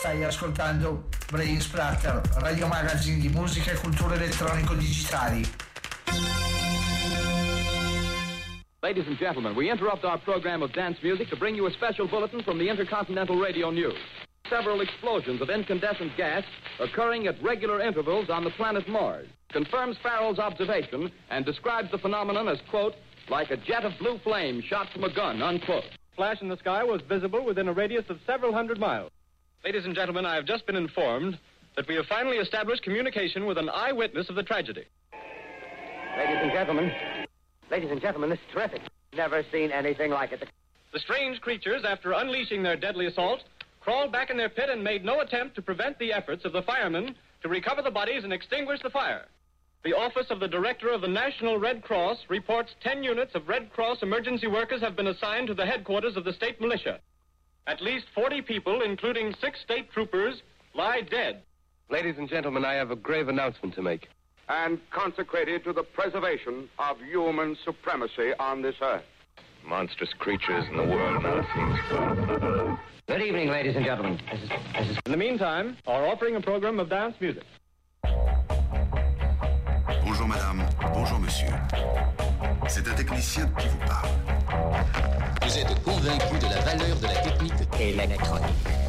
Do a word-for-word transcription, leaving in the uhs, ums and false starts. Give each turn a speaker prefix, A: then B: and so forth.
A: Stai ascoltando Brain Splatter, radio magazine di musica e cultura elettronico-digitali.
B: Ladies and gentlemen, we interrupt our program of dance music to bring you a special bulletin from the Intercontinental Radio News. Several explosions of incandescent gas occurring at regular intervals on the planet Mars confirms Farrell's observation and describes the phenomenon as, quote, like a jet of blue flame shot from a gun, unquote.
C: Flash in the sky was visible within a radius of several hundred miles. Ladies and gentlemen, I have just been informed that we have finally established communication with an eyewitness of the tragedy.
D: Ladies and gentlemen, ladies and gentlemen, this is terrific. Never seen anything like it.
C: The strange creatures, after unleashing their deadly assault, crawled back in their pit and made no attempt to prevent the efforts of the firemen to recover the bodies and extinguish the fire. The Office of the Director of the National Red Cross reports ten units of Red Cross emergency workers have been assigned to the headquarters of the state militia. At least forty people, including six state troopers, lie dead.
E: Ladies and gentlemen, I have a grave announcement to make.
F: And consecrated to the preservation of human supremacy on this earth.
E: Monstrous creatures in the world now, it seems.
D: Good evening, ladies and gentlemen. This is, this is...
C: In the meantime, are offering a program of dance music.
G: Bonjour madame, bonjour monsieur. C'est un technicien qui vous parle.
H: Vous êtes convaincu de la valeur de la technique électronique.